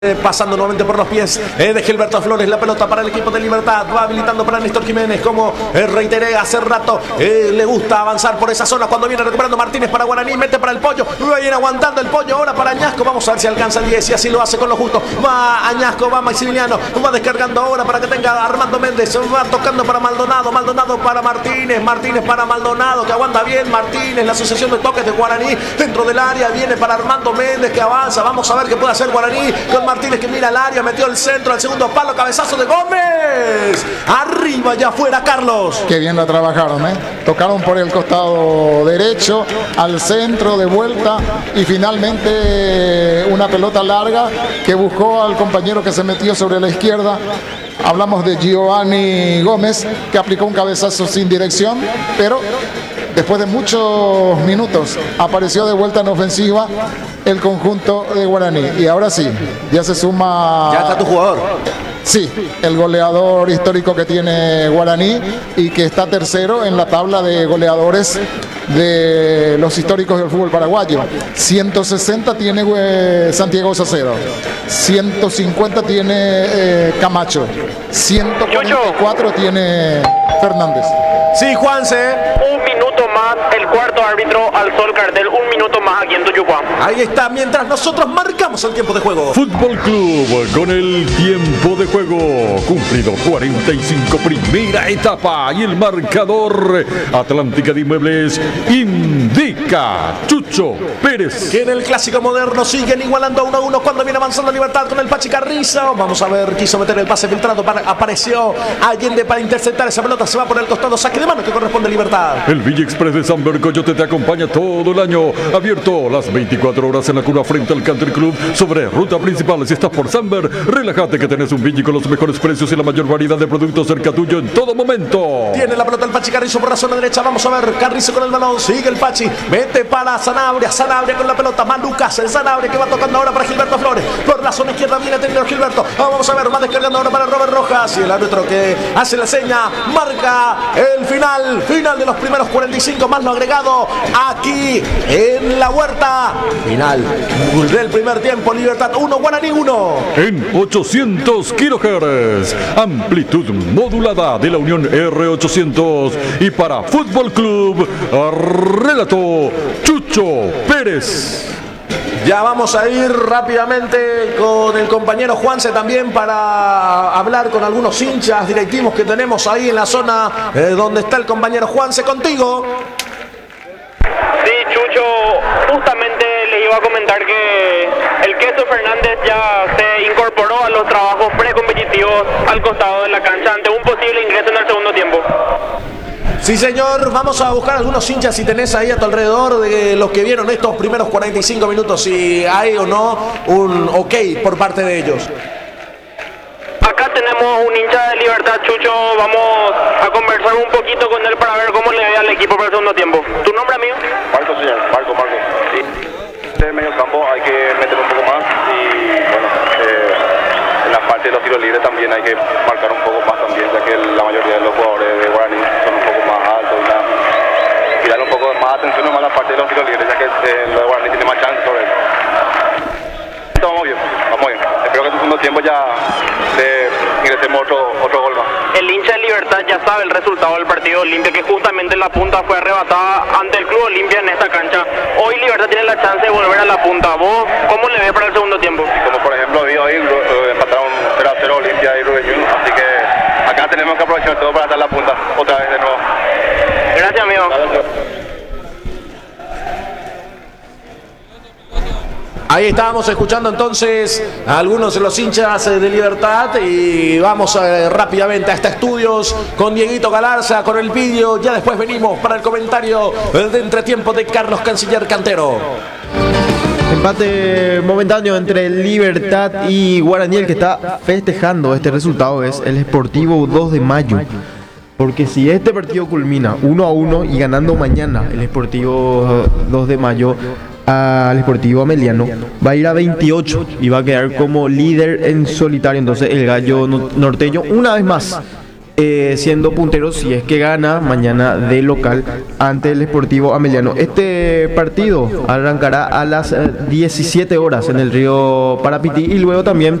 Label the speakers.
Speaker 1: Pasando nuevamente por los pies de Gilberto Flores, la pelota para el equipo de Libertad, va habilitando para Néstor Jiménez, como reiteré hace rato, le gusta avanzar por esa zona cuando viene recuperando Martínez para Guaraní, mete para el Pollo, viene aguantando el Pollo ahora para Añasco, vamos a ver si alcanza el 10 y así lo hace con lo justo, va Añasco, va Maximiliano, va descargando ahora para que tenga Armando Méndez, va tocando para Maldonado, Maldonado para Martínez, Martínez para Maldonado, que aguanta bien Martínez, la asociación de toques de Guaraní dentro del área, viene para Armando Méndez que avanza, vamos a ver qué puede hacer Guaraní con Martínez que mira al área, metió el centro al segundo palo, cabezazo de Gómez. Arriba y afuera, Carlos.
Speaker 2: Qué bien la trabajaron, ¿eh? Tocaron por el costado derecho, al centro, de vuelta y finalmente una pelota larga que buscó al compañero que se metió sobre la izquierda. Hablamos de Giovanni Gómez, que aplicó un cabezazo sin dirección, pero después de muchos minutos apareció de vuelta en ofensiva el conjunto de Guaraní. Y ahora sí, ya se suma...
Speaker 1: Ya está tu jugador.
Speaker 2: Sí, el goleador histórico que tiene Guaraní y que está tercero en la tabla de goleadores de los históricos del fútbol paraguayo. 160 tiene Santiago Sacero, 150 tiene Camacho, 144 tiene Fernández.
Speaker 1: Sí, Juanse.
Speaker 3: Un minuto más, el cuarto árbitro alzó el cartel, un minuto más aquí en Tuyucuá.
Speaker 1: Ahí está, mientras nosotros marcamos el tiempo de juego.
Speaker 4: Fútbol Club con el tiempo de juego cumplido 45, primera etapa, y el marcador Atlántica de Inmuebles indica Chucho Pérez.
Speaker 1: Que en el clásico moderno siguen igualando 1-1 cuando viene avanzando Libertad con el Pachi Carrizo. Vamos a ver, quiso meter el pase filtrado, apareció Allende para interceptar esa pelota, se va por el costado, saque de mano que corresponde a Libertad.
Speaker 4: El Villa Express de San Bercoyote te acompaña todo el año, abierto las 24 horas en la curva frente al Country Club sobre ruta principal. Si estás por Samber, relájate que tenés un Villa con los mejores precios y la mayor variedad de productos cerca tuyo en todo momento.
Speaker 1: Tiene la pelota el Pachi Carrizo por la zona derecha, vamos a ver, Carrizo con el balón, sigue el Pachi, mete para Sanabria, Sanabria con la pelota, Malucas, el Sanabria que va tocando ahora para Gilberto Flores, por la zona izquierda viene teniendo Gilberto, vamos a ver, va descargando ahora para Robert Rojas y el árbitro que hace la seña, marca el final de los primeros 45 más lo agregado aquí en la Huerta, final del primer tiempo, Libertad 1, Guaraní 1.
Speaker 4: En 800 kHz, amplitud modulada de la Unión R800, y para Fútbol Club, relato Chucho Pérez.
Speaker 1: Ya vamos a ir rápidamente con el compañero Juanse también para hablar con algunos hinchas directivos que tenemos ahí en la zona donde está el compañero Juanse, contigo.
Speaker 3: Sí, Chucho, justamente les iba a comentar que el Queso Fernández ya se incorporó a los trabajos precompetitivos al costado de la cancha ante un posible ingreso en el segundo tiempo.
Speaker 1: Sí, señor, vamos a buscar algunos hinchas si tenés ahí a tu alrededor de los que vieron estos primeros 45 minutos, si hay o no un ok por parte de ellos.
Speaker 3: Acá tenemos un hincha de Libertad, Chucho, vamos a conversar un poquito con él para ver cómo le ve al equipo para el segundo tiempo. ¿Tu nombre, amigo?
Speaker 5: Marco, señor, Marco. Sí. En medio campo hay que meter un poco más y bueno, en la parte de los tiros libres también hay que marcar un poco más también, ya que la mayoría de los jugadores de Guaraní son un poco más altos y darle un poco más atención a la parte de los tiros libres, ya que lo de Guaraní tiene más chance sobre eso. Vamos bien. Espero que en el segundo tiempo ya ingresemos otro gol más.
Speaker 3: El hincha de Libertad ya sabe el resultado del partido Olimpia, que justamente la punta fue arrebatada ante el Club Olimpia en esta cancha. Hoy Libertad tiene la chance de volver a la punta. ¿Vos cómo le ves para el segundo tiempo?
Speaker 5: Como por ejemplo vi hoy, empataron 0-0 Olimpia y Rubén, así que acá tenemos que aprovechar todo para dar la punta otra vez de nuevo.
Speaker 3: Gracias, amigo.
Speaker 1: Ahí estábamos escuchando entonces a algunos de los hinchas de Libertad y vamos rápidamente hasta estudios con Dieguito Galarza, con el vídeo. Ya después venimos para el comentario de entretiempo de Carlos Canciller Cantero.
Speaker 6: Empate momentáneo entre Libertad y Guaraní. El que está festejando este resultado es el Sportivo 2 de Mayo. Porque si este partido culmina 1-1 y ganando mañana el Sportivo 2 de Mayo al Sportivo Ameliano, va a ir a 28 y va a quedar como líder en solitario. Entonces el gallo norteño una vez más siendo puntero si es que gana mañana de local ante el Sportivo Ameliano. Este partido arrancará a las 17 horas en el río Parapití y luego también